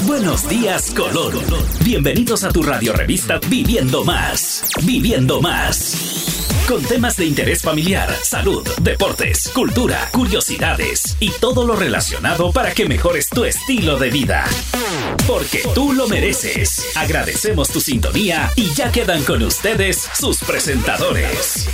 Buenos días, Colón. Bienvenidos a tu radio revista Viviendo Más. Viviendo Más. Con temas de interés familiar, salud, deportes, cultura, curiosidades y todo lo relacionado para que mejores tu estilo de vida. Porque tú lo mereces. Agradecemos tu sintonía y ya quedan con ustedes sus presentadores.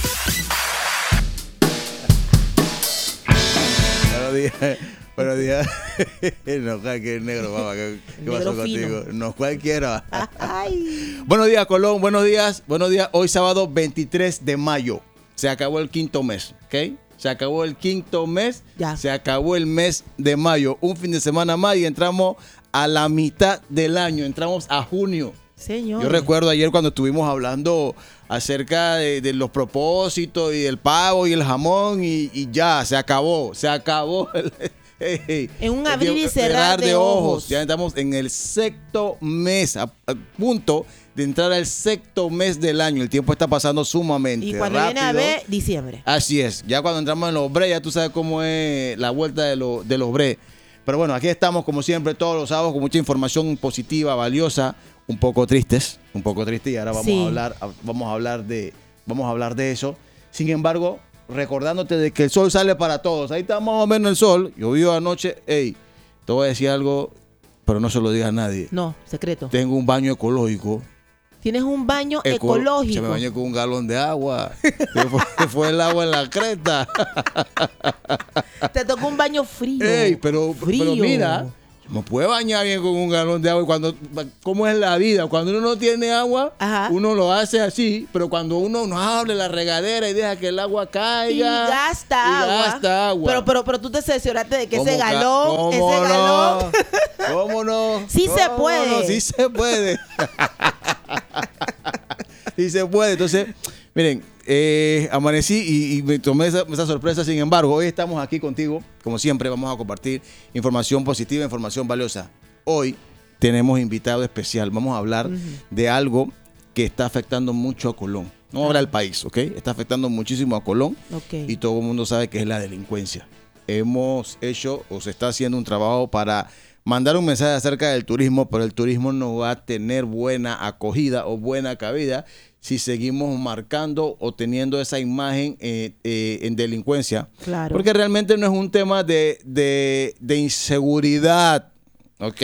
Buenos días. No, cualquier negro, mamá. ¿Qué pasó contigo? No, cualquiera. Buenos días, Colón. Buenos días. Hoy sábado 23 de mayo. Se acabó el quinto mes, ¿ok? Se acabó el quinto mes. Ya. Se acabó el mes de mayo. Un fin de semana más y entramos a la mitad del año. Entramos a junio. Señor. Yo recuerdo ayer cuando estuvimos hablando acerca de los propósitos y del pavo y el jamón y ya, se acabó. En un abrir y cerrar de ojos. Ya estamos en el sexto mes, a punto de entrar al sexto mes del año. El tiempo está pasando sumamente rápido. Y cuando viene a ver, diciembre. Así es. Ya cuando entramos en los bre, ya tú sabes cómo es la vuelta de los bre. Pero bueno, aquí estamos como siempre todos los sábados con mucha información positiva, valiosa, un poco tristes y ahora vamos a hablar de eso. Sin embargo, recordándote de que el sol sale para todos. Ahí está más o menos el sol. Llovió anoche. Ey, te voy a decir algo, pero no se lo diga a nadie. No, secreto. Tengo un baño ecológico. ¿Tienes un baño ecológico? Se me bañé con un galón de agua. Se fue el agua en la cresta. Te tocó un baño frío. Ey, pero mira, no puede bañar bien con un galón de agua. ¿Cómo es la vida? Cuando uno no tiene agua, uno lo hace así, pero cuando uno no abre la regadera y deja que el agua caiga. Y gasta agua. Pero tú te cercioraste de que ese galón. ¿Cómo no? Sí se puede. No, sí se puede. Sí se puede. Entonces, miren, amanecí y me tomé esa sorpresa. Sin embargo, hoy estamos aquí contigo. Como siempre, vamos a compartir información positiva, información valiosa. Hoy tenemos invitado especial. Vamos a hablar de algo que está afectando mucho a Colón. No habla del país, ¿ok? Está afectando muchísimo a Colón. Y todo el mundo sabe que es la delincuencia. Hemos hecho o se está haciendo un trabajo para mandar un mensaje acerca del turismo, pero el turismo no va a tener buena acogida o buena cabida si seguimos marcando o teniendo esa imagen en delincuencia. Claro. Porque realmente no es un tema de inseguridad, ¿ok?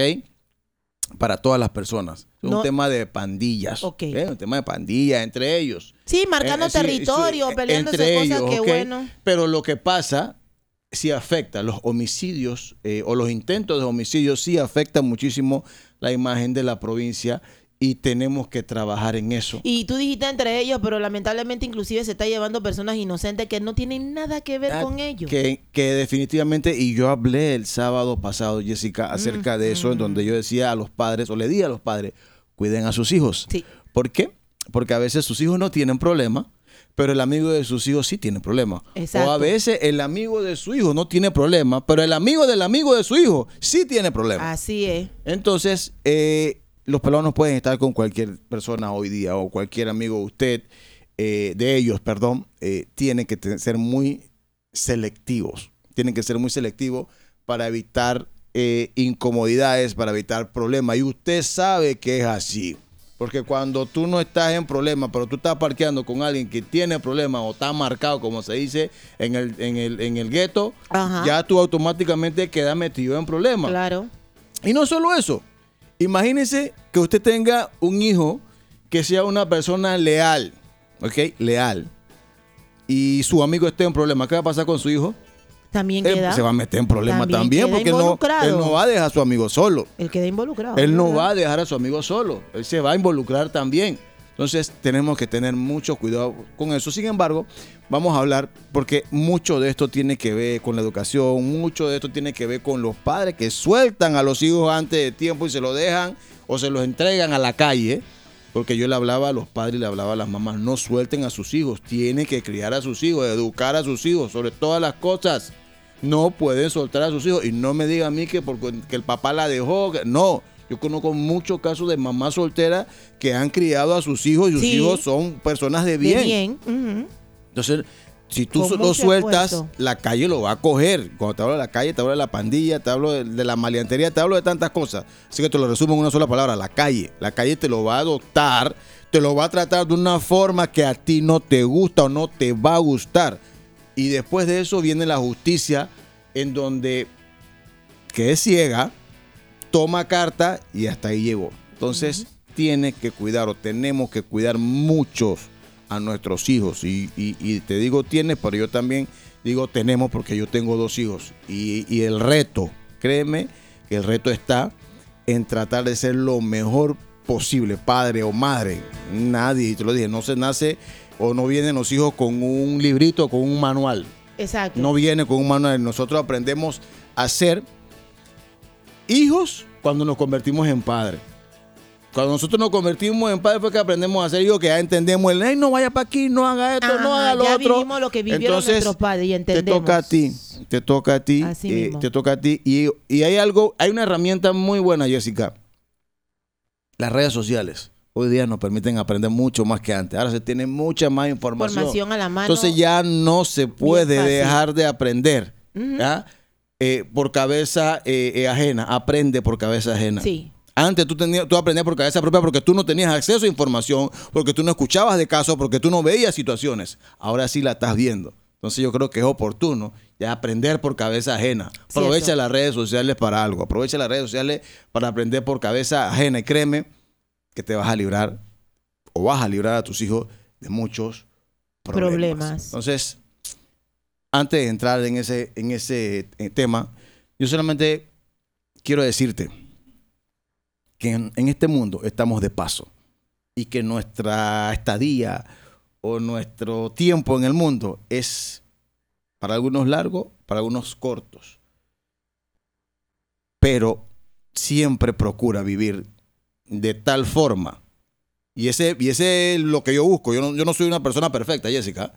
Para todas las personas. Es un tema de pandillas. Okay. Un tema de pandillas entre ellos. Sí, marcando territorio, peleándose cosas, qué bueno. Pero lo que pasa sí afecta, los homicidios o los intentos de homicidio sí afectan muchísimo la imagen de la provincia y tenemos que trabajar en eso. Y tú dijiste entre ellos, pero lamentablemente inclusive se está llevando personas inocentes que no tienen nada que ver con ellos. Que definitivamente, y yo hablé el sábado pasado, Jessica, acerca de eso, en donde yo decía a los padres, o le di a los padres, cuiden a sus hijos. Sí. ¿Por qué? Porque a veces sus hijos no tienen problema, pero el amigo de sus hijos sí tiene problema. Exacto. O a veces el amigo de su hijo no tiene problema, pero el amigo del amigo de su hijo sí tiene problema. Así es. Entonces, los pelados no pueden estar con cualquier persona hoy día o cualquier amigo de usted, de ellos, tienen que ser muy selectivos. Tienen que ser muy selectivos para evitar incomodidades, para evitar problemas. Y usted sabe que es así. Porque cuando tú no estás en problema, pero tú estás parqueando con alguien que tiene problemas o está marcado, como se dice en el gueto, ya tú automáticamente quedas metido en problemas. Claro. Y no solo eso. Imagínese que usted tenga un hijo que sea una persona leal, ¿ok? Leal. Y su amigo esté en problemas. ¿Qué va a pasar con su hijo? También queda. Se va a meter en problemas también porque él no va a dejar a su amigo solo. Él queda involucrado. Él no va a dejar a su amigo solo. Él se va a involucrar también. Entonces tenemos que tener mucho cuidado con eso. Sin embargo, vamos a hablar porque mucho de esto tiene que ver con la educación, mucho de esto tiene que ver con los padres que sueltan a los hijos antes de tiempo y se los dejan o se los entregan a la calle. Porque yo le hablaba a los padres y le hablaba a las mamás, no suelten a sus hijos, tienen que criar a sus hijos, educar a sus hijos, sobre todas las cosas. No pueden soltar a sus hijos y no me diga a mí que porque el papá la dejó, no. Yo conozco muchos casos de mamás solteras que han criado a sus hijos y sus hijos son personas de bien. Uh-huh. Entonces, Si tú Con lo mucho sueltas, esfuerzo. la calle lo va a coger. Cuando te hablo de la calle, te hablo de la pandilla, te hablo de la maleantería, te hablo de tantas cosas. Así que te lo resumo en una sola palabra, la calle. La calle te lo va a adoptar, te lo va a tratar de una forma que a ti no te gusta o no te va a gustar. Y después de eso viene la justicia, en donde, que es ciega, toma carta y hasta ahí llegó. Entonces, tienes que cuidar o tenemos que cuidar muchos a nuestros hijos. Y te digo tienes, pero yo también digo tenemos porque yo tengo 2 hijos. Y el reto, créeme, que el reto está en tratar de ser lo mejor posible, padre o madre. Nadie, te lo dije, no se nace o no vienen los hijos con un librito, con un manual. Exacto. No viene con un manual. Nosotros aprendemos a ser hijos cuando nos convertimos en padres. Cuando nosotros nos convertimos en padres fue que aprendemos a ser hijos, que ya entendemos el, hey, no vaya para aquí, no haga esto, no haga lo ya otro. vivimos lo que vivieron Entonces, nuestros padres y entendemos. te toca a ti, Así mismo. te toca a ti. Y hay una herramienta muy buena, Jessica. Las redes sociales hoy día nos permiten aprender mucho más que antes. Ahora se tiene mucha más información. Información a la mano. Entonces ya no se puede fácil. dejar de aprender. ¿Ya? Por cabeza ajena. Aprende por cabeza ajena. Sí. Antes tú aprendías por cabeza propia porque tú no tenías acceso a información, porque tú no escuchabas de casos, porque tú no veías situaciones. Ahora sí la estás viendo. Entonces yo creo que es oportuno ya aprender por cabeza ajena. Aprovecha Cierto. las redes sociales para algo. Aprovecha las redes sociales para aprender por cabeza ajena. Y créeme que te vas a librar o vas a librar a tus hijos de muchos problemas. Entonces, antes de entrar en ese tema, yo solamente quiero decirte que en este mundo estamos de paso y que nuestra estadía o nuestro tiempo en el mundo es para algunos largo, para algunos cortos. Pero siempre procura vivir de tal forma. Y ese es lo que yo busco. Yo no soy una persona perfecta, Jessica.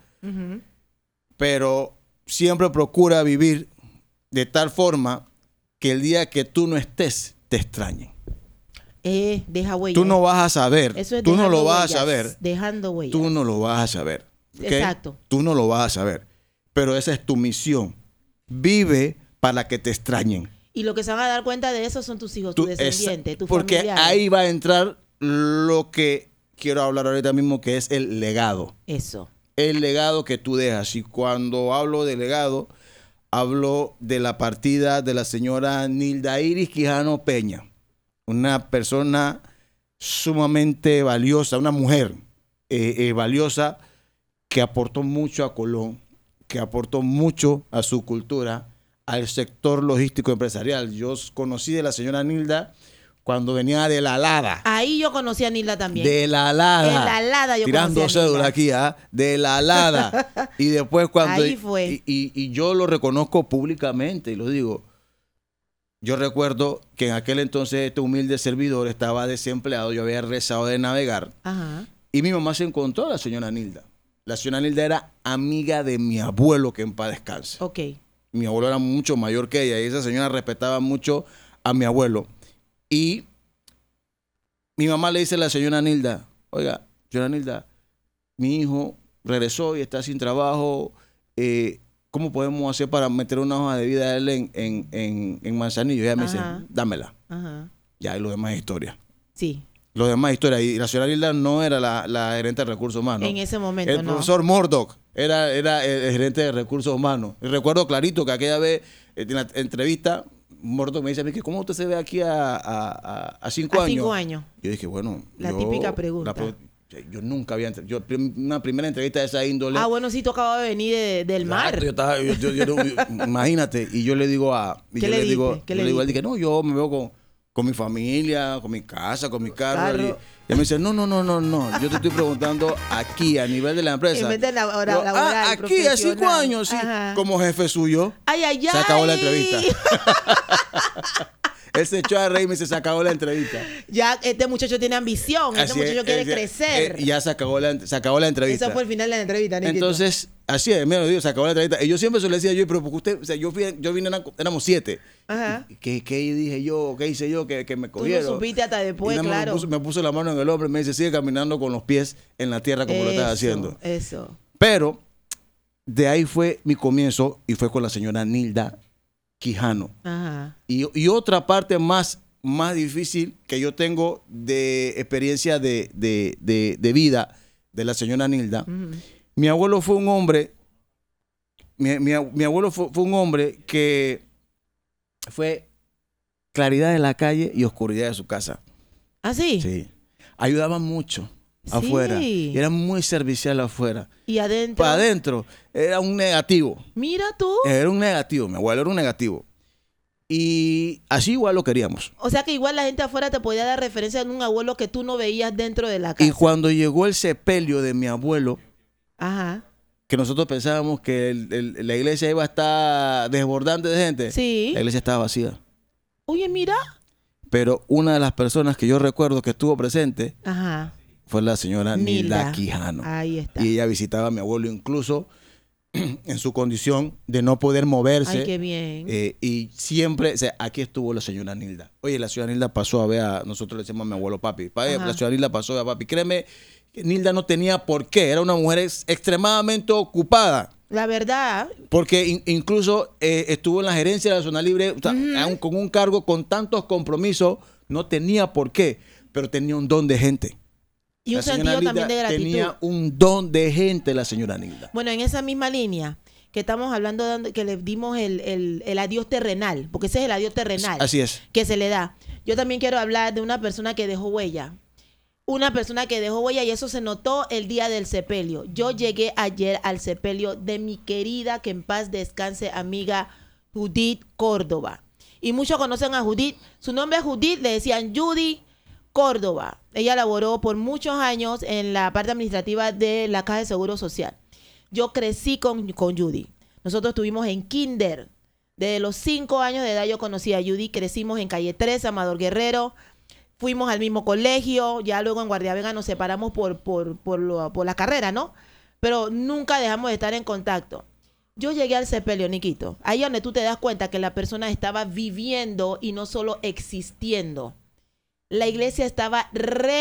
Pero siempre procura vivir de tal forma que el día que tú no estés, te extrañen. Deja huellas. Tú no vas a saber. Eso es tú no lo vas huellas, a saber. Dejando huellas. Tú no lo vas a saber. ¿Okay? Exacto. Tú no lo vas a saber. Pero esa es tu misión. Vive para que te extrañen. Y lo que se van a dar cuenta de eso son tus hijos, tu descendiente, tu porque familiares. ahí va a entrar lo que quiero hablar ahorita mismo, que es el legado. Eso. El legado que tú dejas. Y cuando hablo de legado, hablo de la partida de la señora Nilda Iris Quijano Peña. Una persona sumamente valiosa, una mujer valiosa que aportó mucho a Colón, que aportó mucho a su cultura, al sector logístico empresarial. Yo conocí de la señora Nilda cuando venía de La Alada. Ahí yo conocí a Nilda también. De La Alada. En La Alada yo tirando conocí a cédula Nilda. aquí, de La Alada. Y después cuando... Ahí fue. Y yo lo reconozco públicamente y lo digo. Yo recuerdo que en aquel entonces este humilde servidor estaba desempleado. Yo había rezado de navegar. Ajá. Y mi mamá se encontró a la señora Nilda. La señora Nilda era amiga de mi abuelo, que en paz descanse. Ok. Mi abuelo era mucho mayor que ella y esa señora respetaba mucho a mi abuelo. Y mi mamá le dice a la señora Nilda, oiga, señora Nilda, mi hijo regresó y está sin trabajo. ¿Cómo podemos hacer para meter una hoja de vida a él en Manzanillo? Y ella me dice, dámela. Ajá. Ya, y lo demás es historia. Sí. Lo demás es historia. Y la señora Nilda no era la gerente de recursos humanos. En ese momento, El profesor Murdoch era el gerente de recursos humanos. Y recuerdo clarito que aquella vez, en la entrevista, Murdoch me dice a mí, ¿cómo usted se ve aquí a 5 años? A 5 años. Yo dije, bueno. La típica pregunta. Yo nunca había... una primera entrevista de esa índole... Bueno, sí, tú acabas de venir del mar. Imagínate. Y yo le digo a... ¿Qué le digo? Él dije, no, yo me veo con mi familia, con mi casa, con mi carro. Y él me dice, no. Yo te estoy preguntando aquí, a nivel de la empresa. En vez de laboral, aquí, a 5 años, sí. Ajá. Como jefe suyo. Ay. Se acabó la entrevista. Él se echó a reír y me dice, se acabó la entrevista. Ya, este muchacho tiene ambición, este muchacho quiere crecer. Y ya se acabó la entrevista. Eso fue el final de la entrevista, Niquito. Entonces, así es, mira, digo, se acabó la entrevista. Y yo siempre se lo decía pero porque usted, o sea, yo vine, éramos 7. Ajá. ¿Qué dije yo? ¿Qué hice yo? Que me cogieron. Tú no supiste hasta después, Y claro. me puso la mano en el hombro y me dice, sigue caminando con los pies en la tierra como lo estás haciendo. Eso. Pero de ahí fue mi comienzo y fue con la señora Nilda Quijano. Ajá. Y otra parte más difícil que yo tengo de experiencia de vida de la señora Nilda. Ujú. Mi abuelo fue un hombre, mi abuelo fue un hombre que fue claridad de la calle y oscuridad de su casa. ¿Ah, sí? Sí. Ayudaba mucho Sí. afuera. Y era muy servicial afuera. ¿Y adentro? Para adentro era un negativo. Mira tú. Era un negativo. Mi abuelo era un negativo. Y así igual lo queríamos. O sea que igual la gente afuera te podía dar referencia en un abuelo que tú no veías dentro de la casa. Y cuando llegó el sepelio de mi abuelo, Ajá. que nosotros pensábamos que la iglesia iba a estar desbordante de gente, Sí. la iglesia estaba vacía. Oye, mira. Pero una de las personas que yo recuerdo que estuvo presente Ajá. fue la señora Nilda Quijano. Ahí está. Y ella visitaba a mi abuelo incluso en su condición de no poder moverse. Ay, qué bien. Y siempre, o sea, aquí estuvo la señora Nilda. Oye, la señora Nilda pasó a ver a, nosotros le decimos a mi abuelo papi. Ajá. La señora Nilda pasó a ver a papi. Créeme, que Nilda no tenía por qué. Era una mujer extremadamente ocupada. La verdad. Porque incluso estuvo en la gerencia de la zona libre, o sea, con un cargo con tantos compromisos, no tenía por qué, pero tenía un don de gente. Y un La señora sentido Nilda también de gratitud. tenía un don de gente, la señora Nilda. Bueno, en esa misma línea que estamos hablando, que le dimos el adiós terrenal, porque ese es el adiós terrenal Así es. que se le da. Yo también quiero hablar de una persona que dejó huella. Una persona que dejó huella y eso se notó el día del sepelio. Yo llegué ayer al sepelio de mi querida, que en paz descanse, amiga Judith Córdoba. Y muchos conocen a Judith. Su nombre es Judith, le decían Judy Córdoba. Ella laboró por muchos años en la parte administrativa de la Caja de Seguro Social. Yo crecí con Judy. Nosotros estuvimos en kinder. Desde los 5 años de edad yo conocí a Judy. Crecimos en Calle 3, Amador Guerrero. Fuimos al mismo colegio. Ya luego en Guardia Vega nos separamos por la carrera, ¿no? Pero nunca dejamos de estar en contacto. Yo llegué al sepelio, Niquito. Ahí donde tú te das cuenta que la persona estaba viviendo y no solo existiendo. La iglesia estaba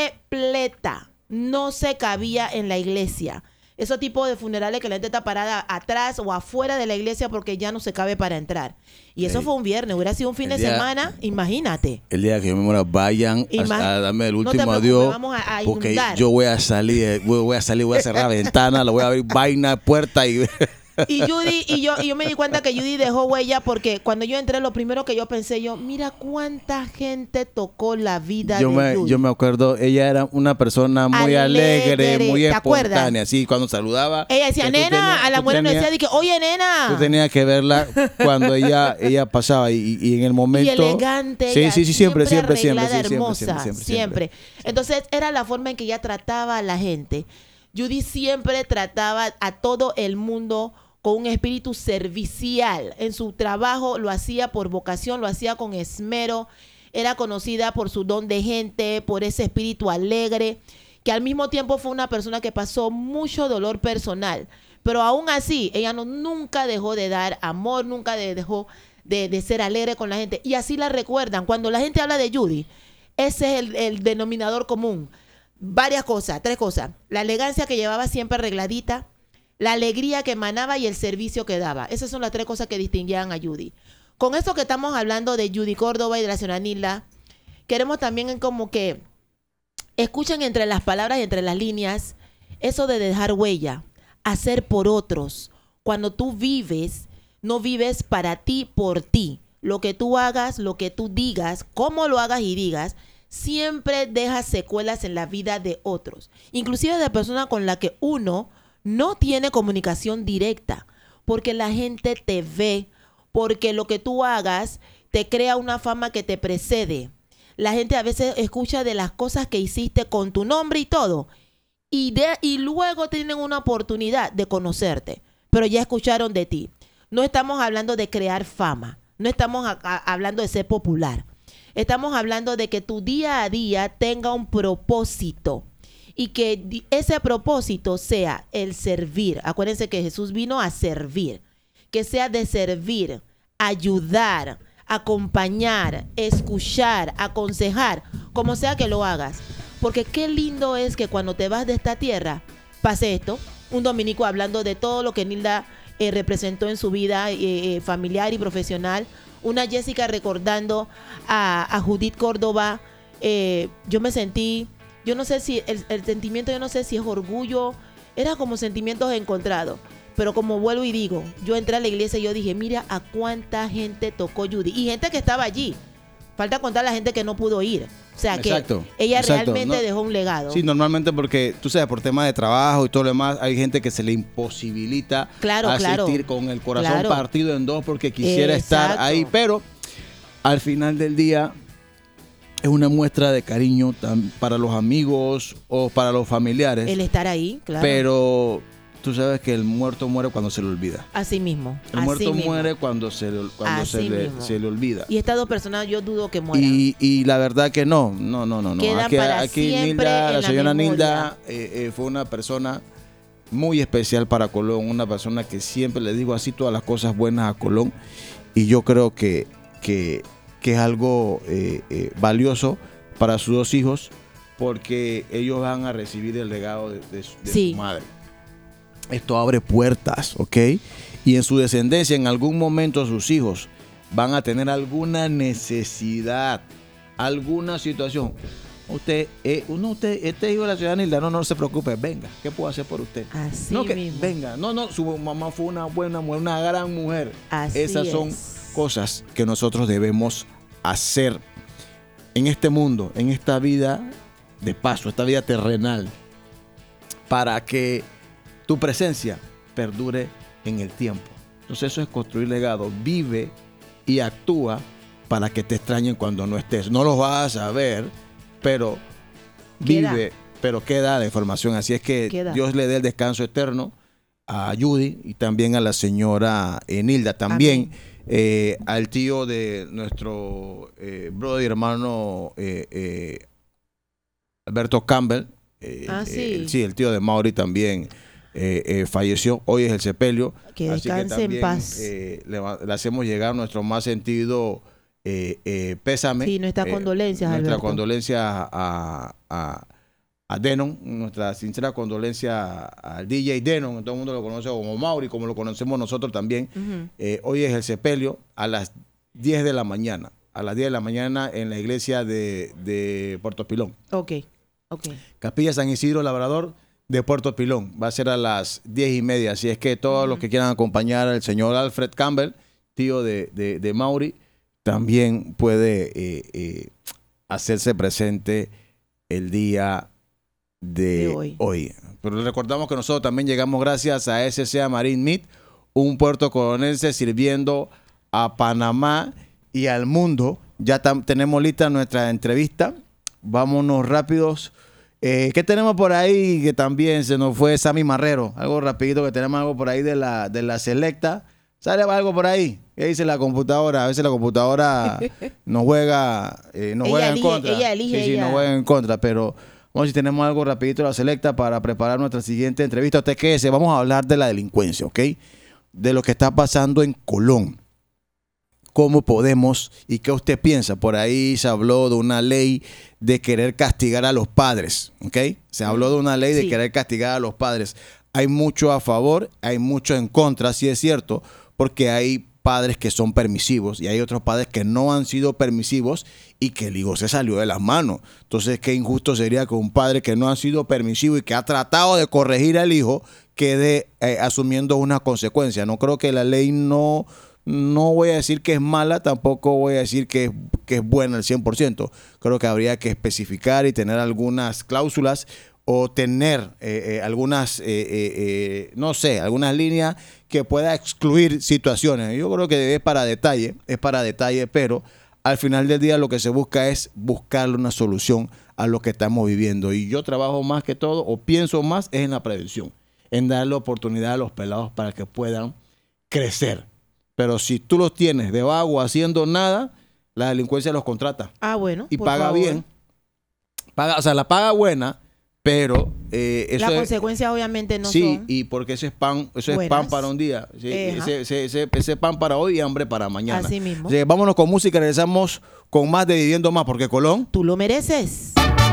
repleta. No se cabía en la iglesia. Esos tipos de funerales que la gente está parada atrás o afuera de la iglesia porque ya no se cabe para entrar. Y eso fue un viernes. Hubiera sido un fin de semana, imagínate. El día que yo me muera, vayan a darme el último adiós. Vamos a porque inundar. yo voy a salir, voy a cerrar la ventana, lo voy a abrir vaina, puerta y... Y Judy, y yo me di cuenta que Judy dejó huella porque cuando yo entré, lo primero que yo pensé, mira cuánta gente tocó la vida de Judy. Yo me acuerdo, ella era una persona muy alegre, muy espontánea. Así, cuando saludaba. Ella decía, nena, a la mujer no decía, oye, nena. Tú tenías que verla cuando ella pasaba y en el momento. Y elegante. Sí, siempre. Hermosa, siempre. Entonces, era la forma en que ella trataba a la gente. Judy siempre trataba a todo el mundo con un espíritu servicial. En su trabajo lo hacía por vocación, lo hacía con esmero. Era conocida por su don de gente, por ese espíritu alegre, que al mismo tiempo fue una persona que pasó mucho dolor personal. Pero aún así, ella nunca dejó de dar amor, nunca dejó de ser alegre con la gente. Y así la recuerdan. Cuando la gente habla de Judy, ese es el denominador común. Varias cosas, 3 cosas. La elegancia que llevaba siempre arregladita, la alegría que emanaba y el servicio que daba. Esas son las 3 cosas que distinguían a Judy. Con esto que estamos hablando de Judy Córdoba y de la señora Nilda, queremos también como que escuchen entre las palabras y entre las líneas eso de dejar huella, hacer por otros. Cuando tú vives, no vives para ti, por ti. Lo que tú hagas, lo que tú digas, cómo lo hagas y digas, siempre deja secuelas en la vida de otros. Inclusive de personas con las que uno no tiene comunicación directa, porque la gente te ve, porque lo que tú hagas te crea una fama que te precede. La gente a veces escucha de las cosas que hiciste con tu nombre y todo, y luego tienen una oportunidad de conocerte, pero ya escucharon de ti. No estamos hablando de crear fama, no estamos hablando de ser popular. Estamos hablando de que tu día a día tenga un propósito y que ese propósito sea el servir. Acuérdense que Jesús vino a servir. Que sea de servir, ayudar, acompañar, escuchar, aconsejar, como sea que lo hagas. Porque qué lindo es que cuando te vas de esta tierra, pase esto. Un dominico hablando de todo lo que Nilda representó en su vida familiar y profesional. Una Jessica recordando a Judith Córdoba. Yo me sentí, yo no sé si el sentimiento, yo no sé si es orgullo, era como sentimientos encontrados. Pero como vuelvo y digo, yo entré a la iglesia y yo dije, mira a cuánta gente tocó Judy. Y gente que estaba allí. Falta contar la gente que no pudo ir. O sea, que ella realmente dejó un legado. Sí, normalmente porque, tú sabes, por temas de trabajo y todo lo demás, hay gente que se le imposibilita asistir con el corazón partido en dos porque quisiera estar ahí. Pero al final del día es una muestra de cariño para los amigos o para los familiares. El estar ahí, claro. Pero tú sabes que el muerto muere cuando se le olvida. Así mismo. El muerto muere cuando se le olvida. Y estas dos personas yo dudo que mueran. Y la verdad que no. Quedan para siempre Nilda, en la señora memoria. Nilda fue una persona muy especial para Colón, una persona que siempre le digo así todas las cosas buenas a Colón. Y yo creo que es algo valioso para sus dos hijos porque ellos van a recibir el legado de su madre. Esto abre puertas, ¿ok? Y en su descendencia, en algún momento sus hijos van a tener alguna necesidad, alguna situación. Usted hijo de la ciudad Nilda, no se preocupe, venga, ¿qué puedo hacer por usted? Así mismo. Venga, su mamá fue una buena mujer, una gran mujer. Esas son cosas que nosotros debemos hacer en este mundo, en esta vida de paso, esta vida terrenal, para que tu presencia perdure en el tiempo. Entonces eso es construir legado. Vive y actúa para que te extrañen cuando no estés. No los vas a ver, pero vive, pero queda la información. Así es que Dios le dé el descanso eterno a Judy y también a la señora Nilda. También al tío de nuestro brother y hermano Alberto Campbell. El tío de Mauri también falleció. Hoy es el sepelio. Que así que también en paz. le hacemos llegar nuestro más sentido pésame. Sí, nuestras condolencias, nuestra Alberto. Condolencia a Denon, nuestra sincera condolencia al DJ Denon. Todo el mundo lo conoce como Mauri, como lo conocemos nosotros también. Hoy es el sepelio a las 10 de la mañana. A las 10 de la mañana en la iglesia de Puerto Pilón. Ok. Capilla San Isidro Labrador de Puerto Pilón. Va a ser a las 10:30. Así es que todos los que quieran acompañar al señor Alfred Campbell, tío de Mauri, también puede hacerse presente el día de hoy. Pero recordamos que nosotros también llegamos gracias a SCA Marine Meat, un puerto colonense sirviendo a Panamá y al mundo. Ya tenemos lista nuestra entrevista. Vámonos rápidos. ¿Qué tenemos por ahí? Que también se nos fue Sammy Marrero. Algo rapidito, que tenemos algo por ahí de la Selecta. ¿Sale algo por ahí? ¿Qué dice la computadora? A veces la computadora nos juega en contra. Ella elige. Sí, nos juega en contra. Pero vamos a ver si tenemos algo rapidito de la Selecta para preparar nuestra siguiente entrevista. Usted quédese, vamos a hablar de la delincuencia, ¿ok? De lo que está pasando en Colón. ¿Cómo podemos y qué usted piensa? Por ahí se habló de una ley de querer castigar a los padres, ¿ok? Se habló de una ley de querer castigar a los padres. Hay mucho a favor, hay mucho en contra, sí es cierto, porque hay padres que son permisivos y hay otros padres que no han sido permisivos y que el hijo se salió de las manos. Entonces, qué injusto sería que un padre que no ha sido permisivo y que ha tratado de corregir al hijo quede asumiendo una consecuencia. No creo que la ley no voy a decir que es mala, tampoco voy a decir que es buena al 100%. Creo que habría que especificar y tener algunas cláusulas o tener algunas líneas que pueda excluir situaciones. Yo creo que es para detalle, pero al final del día lo que se busca es buscarle una solución a lo que estamos viviendo. Y yo trabajo más que todo, o pienso más, es en la prevención, en darle oportunidad a los pelados para que puedan crecer. Pero si tú los tienes de vago haciendo nada, la delincuencia los contrata. Bueno. Y paga bien. La paga buena, pero las consecuencias obviamente no son. Sí, y porque eso es pan para un día. ¿Sí? Ese pan para hoy y hambre para mañana. Así mismo. Vámonos con música, regresamos con más de Viviendo Más, porque Colón, tú lo mereces.